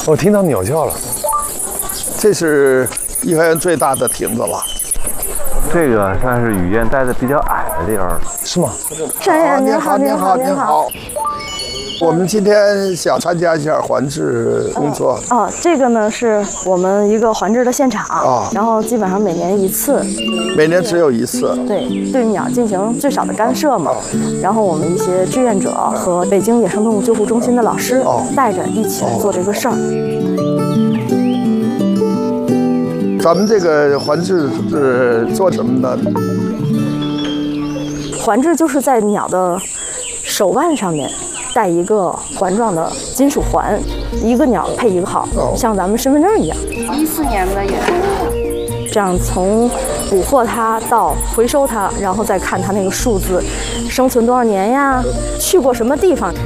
我听到鸟叫了。 这是颐和园最大的亭子了。 这个算是雨燕待的比较矮的地方， 是吗？ 山爷您好，您好，您好。 我们今天想参加一下环制工作。 这个呢是我们一个环制的现场然后基本上每年一次， 每年只有一次。 对鸟进行最少的干涉嘛。然后我们一些志愿者和北京野生动物救护中心的老师带着一起来做这个事儿。 咱们这个环制是做什么呢？ 环制就是在鸟的手腕上面带一个环状的金属环，一个鸟配一个号，像咱们身份证一样。 14年的也是。 这样从捕获它到回收它，然后再看它那个数字，生存多少年呀，去过什么地方。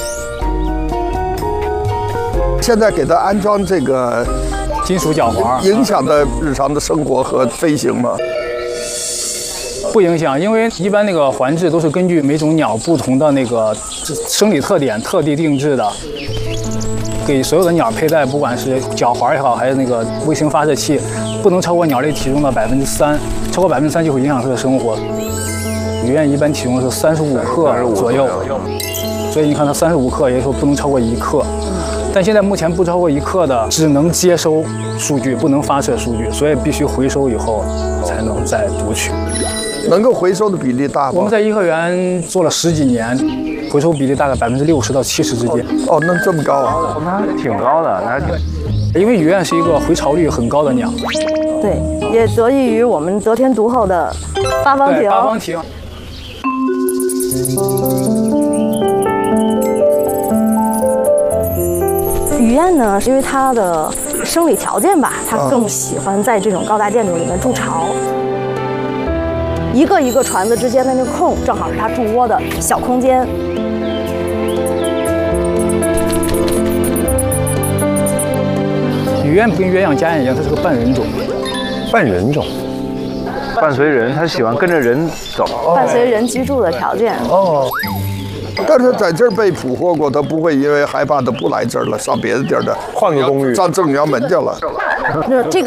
现在给它安装这个金属脚环， 影响的日常的生活和飞行吗？ 不影响，因为一般那个环制都是根据每种鸟不同的那个生理特点特地定制的，给所有的鸟佩戴，不管是脚环也好，还是那个微型发射器，不能超过鸟类体重的3%，超过3%就会影响它的生活。雨燕一般体重是35克左右，所以你看它35克，也就是说不能超过1克。但现在目前不超过1克的，只能接收数据，不能发射数据，所以必须回收以后才能再读取。 能够回收的比例大吗？ 我们在颐和园做了10几年，回收比例大概60%到70%之间。 那这么高啊？ 那还挺高的，那还挺。 因为雨燕是一个回巢率很高的鸟。 对，也得益于我们得天独厚的八方亭。 八方亭。 雨燕呢，因为它的生理条件吧，它更喜欢在这种高大建筑里面筑巢。一个一个船子之间的那个空，正好是它筑窝的小空间。 雨燕不跟鸳鸯家燕一样，它是个半人种。 半人种， 伴随人，它喜欢跟着人走， 伴随人居住的条件。 但是在这儿被捕获过，它不会因为害怕它不来这儿了，上别的地儿的， 换个公寓， 上正阳门去了。 这个。